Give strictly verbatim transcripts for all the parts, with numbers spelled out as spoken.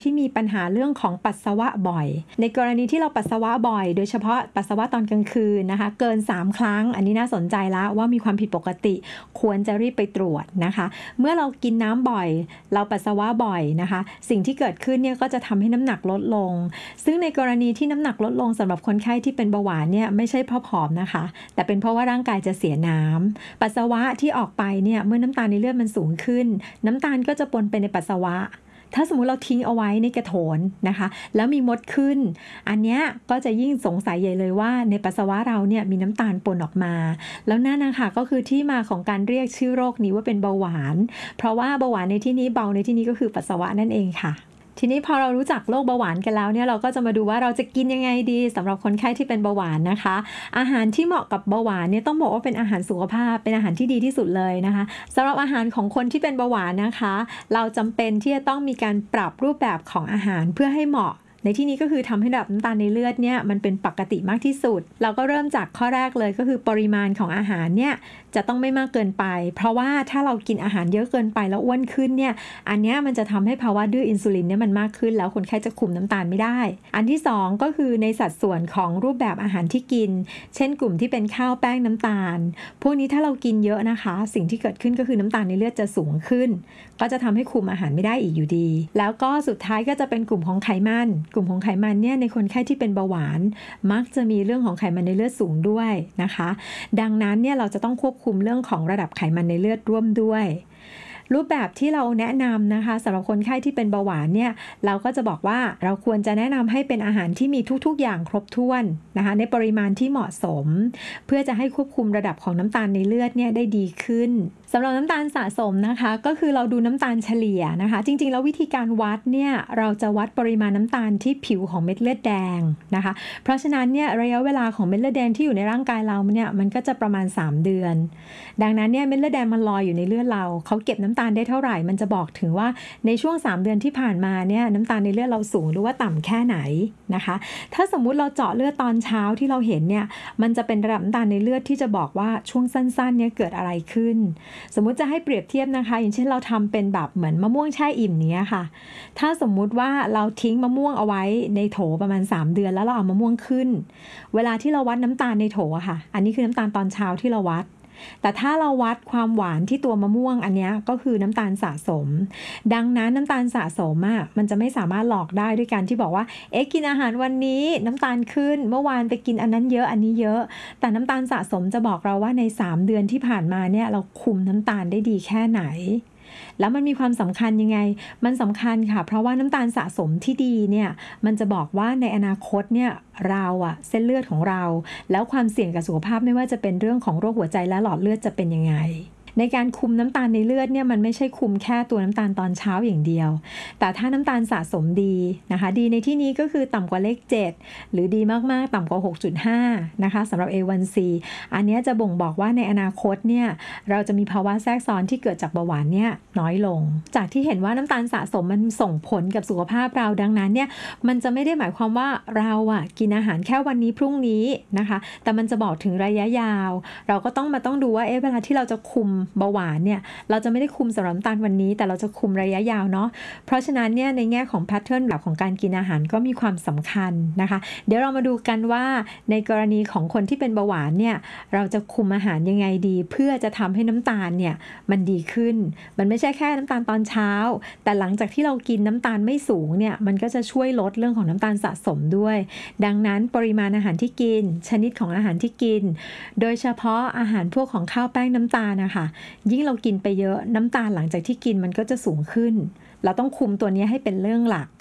ที่มีปัญหาเรื่องของปัสสาวะบ่อยในกรณีที่เราปัสสาวะบ่อยโดยเฉพาะปัสสาวะตอนกลางคืนนะคะเกินสามครั้งอันนี้น่าสนใจแล้วว่ามีความผิดปกติควรจะรีบไปตรวจนะคะเมื่อเรากินน้ำบ่อยเราปัสสาวะบ่อยนะคะสิ่งที่เกิดขึ้นเนี่ยก็จะทำให้น้ำหนักลดลงซึ่งในกรณีที่น้ำหนักลดลงสำหรับคนไข้ที่เป็นเบาหวานเนี่ยไม่ใช่เพราะผอมนะคะแต่เป็นเพราะว่าร่างกายจะเสียน้ำปัสสาวะที่ออกไปเนี่ยเมื่อน้ำตาลในเลือดมันสูงขึ้นน้ำตาลก็จะปนไปในปัสสาวะถ้าสมมุติเราทิ้งเอาไว้ในกระโถนนะคะแล้วมีมดขึ้นอันเนี้ยก็จะยิ่งสงสัยใหญ่เลยว่าในปัสสาวะเราเนี่ยมีน้ำตาลปนออกมาแล้วนั่นนะคะก็คือที่มาของการเรียกชื่อโรคนี้ว่าเป็นเบาหวานเพราะว่าเบาหวานในที่นี้เบาในที่นี้ก็คือปัสสาวะนั่นเองค่ะทีนี้พอเรารู้จักโรคเบาหวานกันแล้วเนี่ยเราก็จะมาดูว่าเราจะกินยังไงดีสำหรับคนไข้ที่เป็นเบาหวานนะคะอาหารที่เหมาะกับเบาหวานเนี่ยต้องบอกว่าเป็นอาหารสุขภาพเป็นอาหารที่ดีที่สุดเลยนะคะสำหรับอาหารของคนที่เป็นเบาหวานนะคะเราจำเป็นที่จะต้องมีการปรับรูปแบบของอาหารเพื่อให้เหมาะในที่นี้ก็คือทำให้ระดับน้ำตาลในเลือดเนี่ยมันเป็นปกติมากที่สุดเราก็เริ่มจากข้อแรกเลยก็คือปริมาณของอาหารเนี่ยจะต้องไม่มากเกินไปเพราะว่าถ้าเรากินอาหารเยอะเกินไปแล้วอ้วนขึ้นเนี่ยอันนี้มันจะทำให้ภาวะดื้ออินซูลินเนี่ยมันมากขึ้นแล้วคนไข้จะคุมน้ำตาลไม่ได้อันที่สองก็คือในสัดส่วนของรูปแบบอาหารที่กินเช่นกลุ่มที่เป็นข้าวแป้งน้ำตาลพวกนี้ถ้าเรากินเยอะนะคะสิ่งที่เกิดขึ้นก็คือน้ำตาลในเลือดจะสูงขึ้นก็จะทำให้คุมอาหารไม่ได้อีกอยู่ดีแล้วก็สุดท้ายก็จะเป็นกลุ่มของไขมันกลุ่มของไขมันเนี่ยในคนไข้ที่เป็นเบาหวานมักจะมีเรื่องของไขมันในเลือดสูงด้วยนะคะดังนั้นเนี่ยเราจะต้องควบคุมเรื่องของระดับไขมันในเลือดร่วมด้วยรูปแบบที่เราแนะนำนะคะสำหรับคนไข้ที่เป็นเบาหวานเนี่ยเราก็จะบอกว่าเราควรจะแนะนำให้เป็นอาหารที่มีทุกๆอย่างครบถ้วนนะคะในปริมาณที่เหมาะสมเพื่อจะให้ควบคุมระดับของน้ำตาลในเลือดเนี่ยได้ดีขึ้นสำหรับน้ำตาลสะสมนะคะก็คือเราดูน้ำตาลเฉลี่ยนะคะจริงๆแล้ววิธีการวัดเนี่ยเราจะวัดปริมาณน้ำตาลที่ผิวของเม็ดเลือดแดงนะคะเพราะฉะนั้นเนี่ยระยะเวลาของเม็ดเลือดแดงที่อยู่ในร่างกายเราเนี่ยมันก็จะประมาณสามเดือนดังนั้นเนี่ยเม็ดเลือดแดงมันลอยอยู่ในเลือดเราเขาเก็บน้ำตาลได้เท่าไหร่มันจะบอกถึงว่าในช่วงสามเดือนที่ผ่านมาเนี่ยน้ำตาลในเลือดเราสูงหรือว่าต่ำแค่ไหนนะคะถ้าสมมุติเราเจาะเลือดตอนเช้าที่เราเห็นเนี่ยมันจะเป็นระดับน้ำตาลในเลือดที่จะบอกว่าช่วงสั้นๆเนี่ยเกิดอะไรขึ้นสมมุติจะให้เปรียบเทียบนะคะอย่างเช่นเราทำเป็นแบบเหมือนมะม่วงแช่อิ่มเนี้ยค่ะถ้าสมมุติว่าเราทิ้งมะม่วงเอาไว้ในโถประมาณสามเดือนแล้วเราเอามะม่วงขึ้นเวลาที่เราวัดน้ำตาลในโถอะค่ะอันนี้คือน้ำตาลตอนเช้าที่เราวัดแต่ถ้าเราวัดความหวานที่ตัวมะม่วงอันนี้ก็คือน้ำตาลสะสมดังนั้นน้ำตาลสะสมอ่ะมันจะไม่สามารถหลอกได้ด้วยการที่บอกว่าเอ๊ะกินอาหารวันนี้น้ำตาลขึ้นเมื่อวานไปกินอันนั้นเยอะอันนี้เยอะแต่น้ำตาลสะสมจะบอกเราว่าในสามเดือนที่ผ่านมาเนี่ยเราคุมน้ำตาลได้ดีแค่ไหนแล้วมันมีความสำคัญยังไงมันสำคัญค่ะเพราะว่าน้ำตาลสะสมที่ดีเนี่ยมันจะบอกว่าในอนาคตเนี่ยเราอะเส้นเลือดของเราแล้วความเสี่ยงกับสุขภาพไม่ว่าจะเป็นเรื่องของโรคหัวใจและหลอดเลือดจะเป็นยังไงในการคุมน้ำตาลในเลือดเนี่ยมันไม่ใช่คุมแค่ตัวน้ำตาลตอนเช้าอย่างเดียวแต่ถ้าน้ำตาลสะสมดีนะคะดีในที่นี้ก็คือต่ำกว่าเลขเจ็ดหรือดีมากๆต่ำกว่า หกจุดห้า นะคะสำหรับ เอ วัน ซี อันนี้จะบ่งบอกว่าในอนาคตเนี่ยเราจะมีภาวะแทรกซ้อนที่เกิดจากเบาหวานเนี่ยน้อยลงจากที่เห็นว่าน้ำตาลสะสมมันส่งผลกับสุขภาพเราดังนั้นเนี่ยมันจะไม่ได้หมายความว่าเราอะกินอาหารแค่วันนี้พรุ่งนี้นะคะแต่มันจะบอกถึงระยะยาวเราก็ต้องมาต้องดูว่าเอ๊ะเวลาที่เราจะคุมเบาหวานเนี่ยเราจะไม่ได้คุมสำหรับน้ำตาลวันนี้แต่เราจะคุมระยะยาวเนาะเพราะฉะนั้นเนี่ยในแง่ของแพทเทิร์นแบบของการกินอาหารก็มีความสำคัญนะคะเดี๋ยวเรามาดูกันว่าในกรณีของคนที่เป็นเบาหวานเนี่ยเราจะคุมอาหารยังไงดีเพื่อจะทำให้น้ำตาลเนี่ยมันดีขึ้นมันไม่ใช่แค่น้ำตาลตอนเช้าแต่หลังจากที่เรากินน้ำตาลไม่สูงเนี่ยมันก็จะช่วยลดเรื่องของน้ำตาลสะสมด้วยดังนั้นปริมาณอาหารที่กินชนิดของอาหารที่กินโดยเฉพาะอาหารพวกของข้าวแป้งน้ำตาลนะคะยิ่งเรากินไปเยอะน้ำตาลหลังจากที่กินมันก็จะสูงขึ้นเราต้องคุมตัวนี้ให้เป็นเรื่องหลัก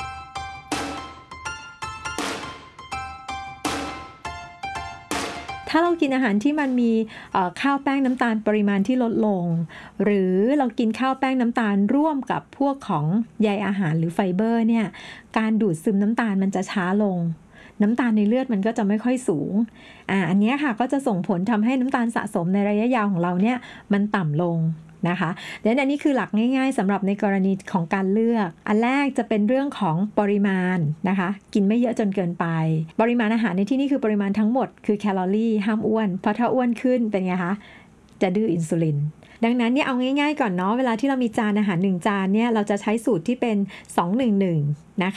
ถ้าเรากินอาหารที่มันมีข้าวแป้งน้ำตาลปริมาณที่ลดลงหรือเรากินข้าวแป้งน้ำตาลร่วมกับพวกของใยอาหารหรือไฟเบอร์เนี่ยการดูดซึมน้ำตาลมันจะช้าลงน้ำตาลในเลือดมันก็จะไม่ค่อยสูงอ่าอันนี้ค่ะก็จะส่งผลทำให้น้ำตาลสะสมในระยะยาวของเราเนี่ยมันต่ำลงนะคะดังนั้นอันนี้คือหลักง่ายๆสำหรับในกรณีของการเลือกอันแรกจะเป็นเรื่องของปริมาณนะคะกินไม่เยอะจนเกินไปปริมาณอาหารในที่นี้คือปริมาณทั้งหมดคือแคลอรี่ห้ามอ้วนเพราะถ้าอ้วนขึ้นเป็นไงคะจะดื้ออินซูลินดังนั้นเนี่ยเอาง่ายๆก่อนเนาะเวลาที่เรามีจานอาหารหนึ่งจานเนี่ยเราจะใช้สูตรที่เป็นสอง หนึ่ง หนึ่งนะคะ